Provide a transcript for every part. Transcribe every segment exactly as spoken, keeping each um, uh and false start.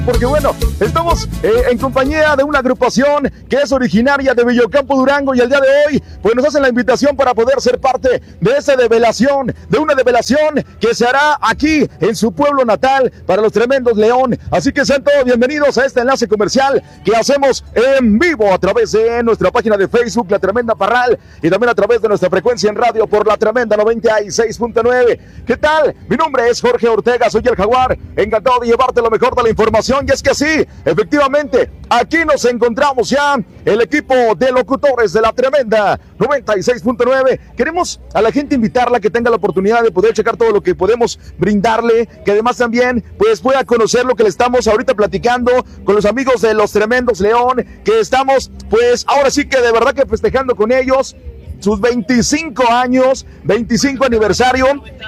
Porque bueno, estamos eh, en compañía de una agrupación que es originaria de Villocampo, Durango, y el día de hoy pues nos hacen la invitación para poder ser parte de esa develación, de una develación que se hará aquí en su pueblo natal para los Tremendos León. Así que sean todos bienvenidos a este enlace comercial que hacemos en vivo a través de nuestra página de Facebook, La Tremenda Parral, y también a través de nuestra frecuencia en radio por La Tremenda noventa y seis punto nueve. ¿Qué tal? Mi nombre es Jorge Ortega, soy el Jaguar, encantado de llevarte lo mejor de la información. Y es que sí, efectivamente, aquí nos encontramos ya, el equipo de locutores de La Tremenda noventa y seis punto nueve. Queremos a la gente invitarla a que tenga la oportunidad de poder checar todo lo que podemos brindarle, que además también pues pueda conocer lo que le estamos ahorita platicando con los amigos de los Tremendos León, que estamos pues ahora sí que de verdad que festejando con ellos sus veinticinco años, veinticinco aniversario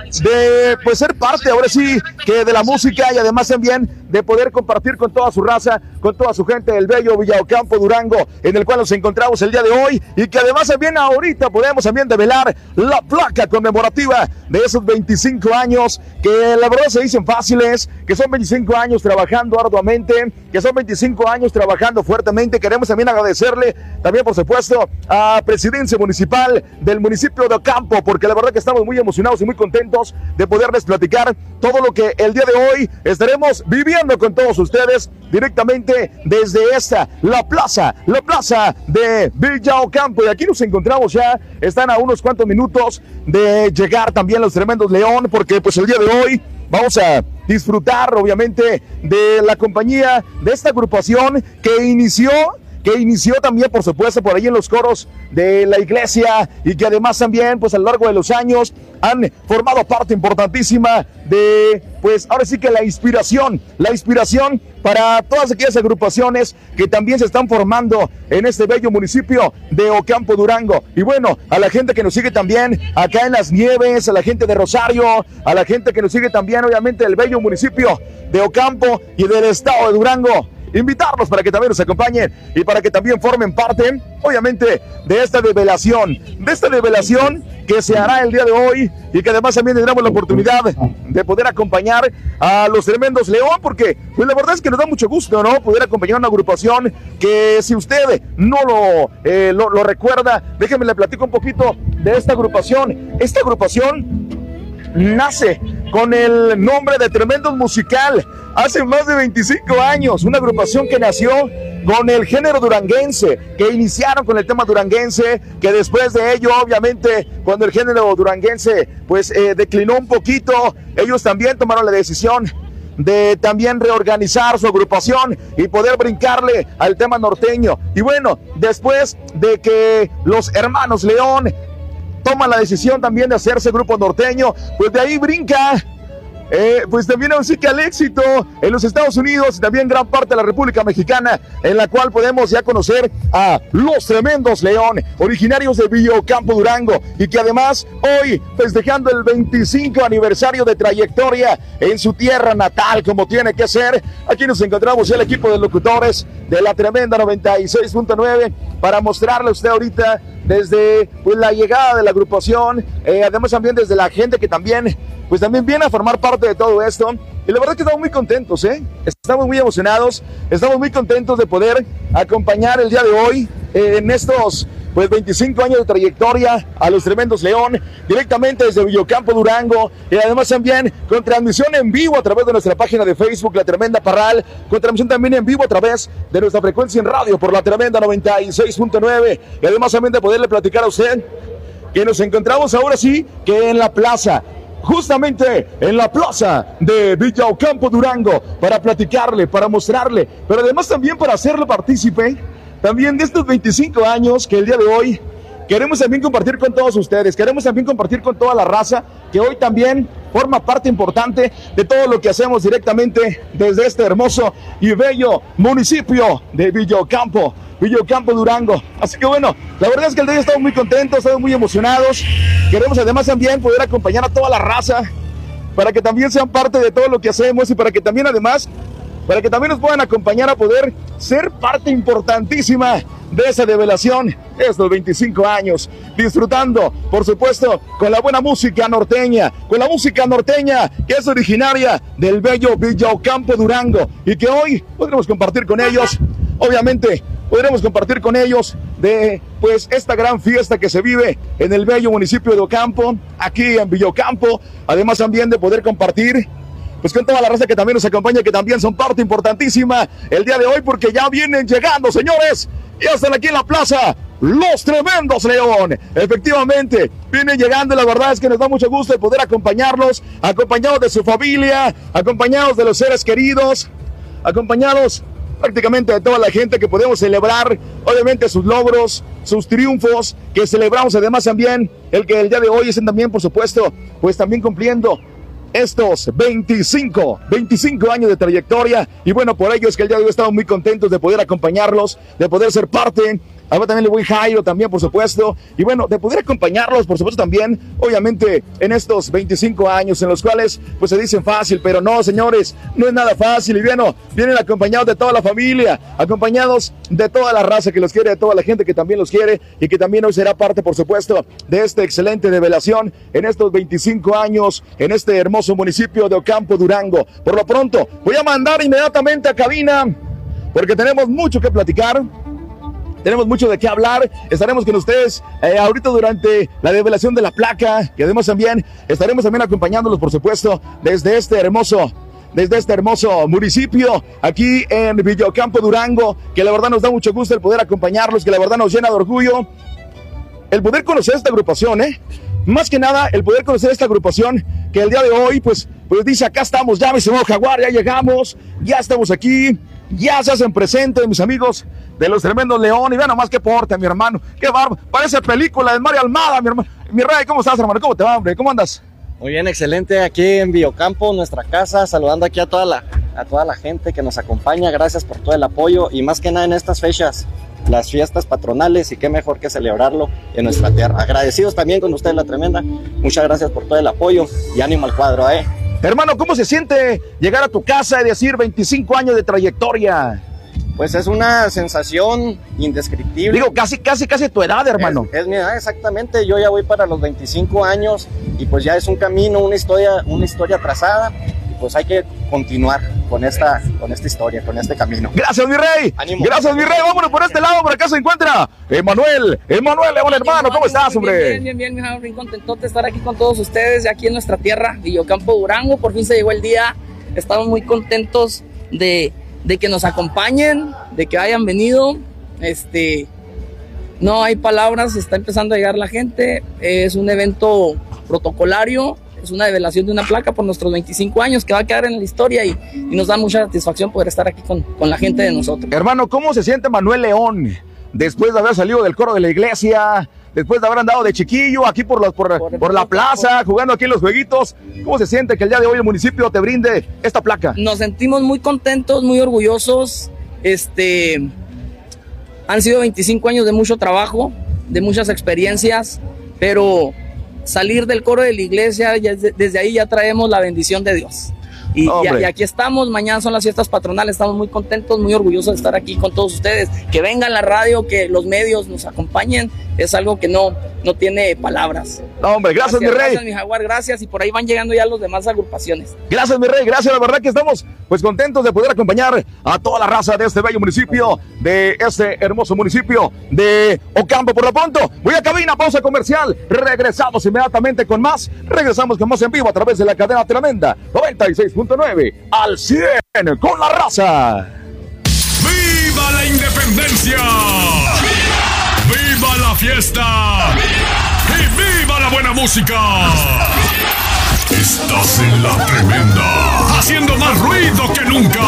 de pues ser parte ahora sí que de la música, y además también de poder compartir con toda su raza, con toda su gente del bello Villocampo, Durango, en el cual nos encontramos el día de hoy, y que además también ahorita podemos también develar la placa conmemorativa de esos veinticinco años, que la verdad se dicen fáciles, que son veinticinco años trabajando arduamente, que son veinticinco años trabajando fuertemente. Queremos también agradecerle también, por supuesto, a Presidencia Municipal del municipio de Ocampo, porque la verdad que estamos muy emocionados y muy contentos de poderles platicar todo lo que el día de hoy estaremos viviendo con todos ustedes directamente desde esta, la plaza, la plaza de Villocampo. Y aquí nos encontramos ya, están a unos cuantos minutos de llegar también los Tremendos León, porque pues el día de hoy vamos a disfrutar obviamente de la compañía de esta agrupación que inició que inició también, por supuesto, por ahí en los coros de la iglesia, y que además también, pues a lo largo de los años, han formado parte importantísima de, pues ahora sí que la inspiración, la inspiración para todas aquellas agrupaciones que también se están formando en este bello municipio de Ocampo, Durango. Y bueno, a la gente que nos sigue también acá en Las Nieves, a la gente de Rosario, a la gente que nos sigue también, obviamente, del bello municipio de Ocampo y del estado de Durango, invitarlos para que también nos acompañen y para que también formen parte, obviamente, de esta develación, de esta develación que se hará el día de hoy, y que además también tendremos la oportunidad de poder acompañar a los Tremendos León, porque pues la verdad es que nos da mucho gusto, ¿no? Poder acompañar a una agrupación que, si usted no lo, eh, lo, lo recuerda, déjenme le platico un poquito de esta agrupación. Esta agrupación nace con el nombre de Tremendos Musical hace más de veinticinco años, una agrupación que nació con el género duranguense, que iniciaron con el tema duranguense, que después de ello, obviamente, cuando el género duranguense pues eh, declinó un poquito, ellos también tomaron la decisión de también reorganizar su agrupación y poder brincarle al tema norteño. Y bueno, después de que los hermanos León toman la decisión también de hacerse grupo norteño, pues de ahí brinca Eh, pues también así que al éxito en los Estados Unidos y también gran parte de la República Mexicana, en la cual podemos ya conocer a los Tremendos León, originarios de Villocampo, Durango, y que además hoy, festejando el veinticinco aniversario de trayectoria en su tierra natal, como tiene que ser, aquí nos encontramos el equipo de locutores de La Tremenda noventa y seis punto nueve para mostrarle a usted ahorita desde pues la llegada de la agrupación, eh, además también desde la gente que también pues también viene a formar parte de todo esto, y la verdad es que estamos muy contentos, ¿eh? Estamos muy emocionados, estamos muy contentos de poder acompañar el día de hoy eh, en estos pues veinticinco años de trayectoria a los Tremendos León, directamente desde Villocampo, Durango, y además también con transmisión en vivo a través de nuestra página de Facebook, La Tremenda Parral, con transmisión también en vivo a través de nuestra frecuencia en radio por La Tremenda noventa y seis punto nueve, y además también de poderle platicar a usted que nos encontramos ahora sí que en la plaza, justamente en la plaza de Villocampo, Durango, para platicarle, para mostrarle, pero además también para hacerlo partícipe también de estos veinticinco años que el día de hoy queremos también compartir con todos ustedes, queremos también compartir con toda la raza que hoy también forma parte importante de todo lo que hacemos directamente desde este hermoso y bello municipio de Villocampo, Villocampo, Durango. Así que bueno, la verdad es que el día de hoy estamos muy contentos, estamos muy emocionados. Queremos además también poder acompañar a toda la raza para que también sean parte de todo lo que hacemos, y para que también además para que también nos puedan acompañar a poder ser parte importantísima de esa develación, estos veinticinco años, disfrutando, por supuesto, con la buena música norteña, con la música norteña que es originaria del bello Villocampo Durango y que hoy podremos compartir con ellos, obviamente, podremos compartir con ellos de pues esta gran fiesta que se vive en el bello municipio de Ocampo, aquí en Villocampo, además también de poder compartir pues con toda la raza que también nos acompaña, que también son parte importantísima el día de hoy, porque ya vienen llegando, señores, ya están aquí en la plaza, los tremendos León, efectivamente, vienen llegando y la verdad es que nos da mucho gusto de poder acompañarlos, acompañados de su familia, acompañados de los seres queridos, acompañados prácticamente de toda la gente que podemos celebrar, obviamente sus logros, sus triunfos, que celebramos además también, el que el día de hoy estén también, por supuesto, pues también cumpliendo estos veinticinco, veinticinco años de trayectoria, y bueno, por ello es que el día de hoy estamos muy contentos de poder acompañarlos, de poder ser parte. Ahora también le voy Jairo también, por supuesto, y bueno, de poder acompañarlos, por supuesto también, obviamente, en estos veinticinco años en los cuales, pues se dicen fácil, pero no, señores, no es nada fácil, y bueno, vienen acompañados de toda la familia, acompañados de toda la raza que los quiere, de toda la gente que también los quiere, y que también hoy será parte, por supuesto, de esta excelente develación en estos veinticinco años, en este hermoso municipio de Ocampo, Durango. Por lo pronto, voy a mandar inmediatamente a cabina, porque tenemos mucho que platicar. Tenemos mucho de qué hablar, estaremos con ustedes eh, ahorita durante la develación de la placa, y además también estaremos también acompañándolos, por supuesto, desde este hermoso, desde este hermoso municipio, aquí en Villocampo, Durango, que la verdad nos da mucho gusto el poder acompañarlos, que la verdad nos llena de orgullo, el poder conocer esta agrupación, ¿eh? Más que nada, el poder conocer esta agrupación, que el día de hoy, pues, pues dice, acá estamos, ya, mi señor Jaguar, ya llegamos, ya estamos aquí, ya se hacen presentes, mis amigos de los tremendos León, y vean nomás qué porte, mi hermano, qué barba, parece película de Mario Almada, mi hermano. Mi rey, ¿cómo estás, hermano? ¿Cómo te va, hombre? ¿Cómo andas? Muy bien, excelente, aquí en Villocampo, nuestra casa, saludando aquí a toda la, a toda la gente que nos acompaña, gracias por todo el apoyo, y más que nada en estas fechas, las fiestas patronales, y qué mejor que celebrarlo en nuestra tierra. Agradecidos también con usted, la tremenda, muchas gracias por todo el apoyo, y ánimo al cuadro, eh. Hermano, ¿cómo se siente llegar a tu casa y decir veinticinco años de trayectoria? Pues es una sensación indescriptible. Digo, casi, casi, casi tu edad, hermano. Es, es mi edad, exactamente. Yo ya voy para los veinticinco años y pues ya es un camino, una historia, una historia trazada. Y pues hay que continuar con esta, con esta historia, con este camino. Gracias, mi rey. Ánimo. Gracias, mi rey. Vámonos por este lado, por acá se encuentra Emanuel. Emanuel, León, hermano, ¿cómo estás, hombre? Bien, bien, bien, bien, bien contento de estar aquí con todos ustedes, aquí en nuestra tierra, Villocampo, Durango. Por fin se llegó el día. Estamos muy contentos de... de que nos acompañen, de que hayan venido. Este, no hay palabras, está empezando a llegar la gente. Es un evento protocolario, es una develación de una placa por nuestros veinticinco años que va a quedar en la historia, y, y nos da mucha satisfacción poder estar aquí con, con la gente de nosotros. Hermano, ¿cómo se siente Manuel León después de haber salido del coro de la iglesia, después de haber andado de chiquillo aquí por, los, por, por, por la plaza, jugando aquí en los jueguitos? ¿Cómo se siente que el día de hoy el municipio te brinde esta placa? Nos sentimos muy contentos, muy orgullosos. Este, han sido veinticinco años de mucho trabajo, de muchas experiencias, pero salir del coro de la iglesia, ya, desde ahí ya traemos la bendición de Dios. Y, y, y aquí estamos, mañana son las fiestas patronales, estamos muy contentos, muy orgullosos de estar aquí con todos ustedes, que vengan la radio, que los medios nos acompañen, es algo que no, no tiene palabras. No, hombre, gracias, gracias mi rey. Gracias, mi Jaguar, gracias, y por ahí van llegando ya los demás agrupaciones. Gracias, mi rey, gracias, la verdad que estamos pues contentos de poder acompañar a toda la raza de este bello municipio, de este hermoso municipio de Ocampo. Por lo pronto, voy a cabina, pausa comercial, regresamos inmediatamente con más, regresamos con más en vivo a través de la cadena tremenda, noventa y seis punto nueve, al cien con la raza. ¡Viva la independencia! ¡Viva! ¡Viva la fiesta! ¡Viva! ¡Y viva la buena música! Estás en la tremenda, haciendo más ruido que nunca.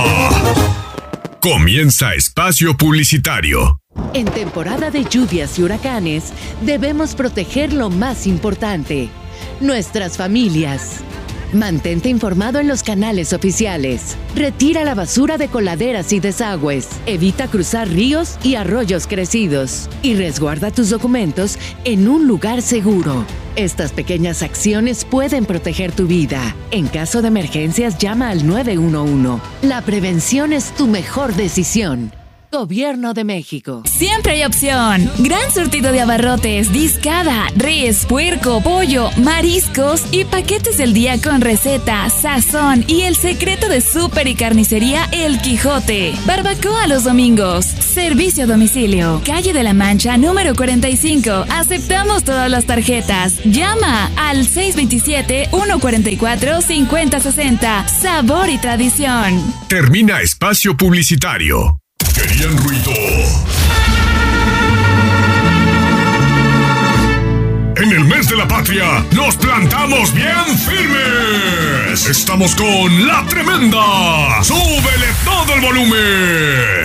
Comienza espacio publicitario. En temporada de lluvias y huracanes, debemos proteger lo más importante, nuestras familias. Mantente informado en los canales oficiales. Retira la basura de coladeras y desagües. Evita cruzar ríos y arroyos crecidos. Y resguarda tus documentos en un lugar seguro. Estas pequeñas acciones pueden proteger tu vida. En caso de emergencias, llama al nueve uno uno. La prevención es tu mejor decisión. Gobierno de México. Siempre hay opción. Gran surtido de abarrotes, discada, res, puerco, pollo, mariscos y paquetes del día con receta, sazón y el secreto de súper y carnicería El Quijote. Barbacoa los domingos. Servicio a domicilio. Calle de la Mancha, número cuarenta y cinco. Aceptamos todas las tarjetas. Llama al seis dos siete, uno cuatro cuatro, cinco cero seis cero. Sabor y tradición. Termina espacio publicitario. Querían ruido. En el mes de la patria nos plantamos bien firmes. Estamos con La Tremenda. Súbele todo el volumen.